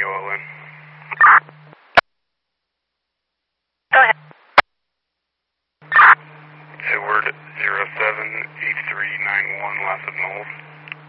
WOLN. Go ahead. Edward 078391, last of Knowles.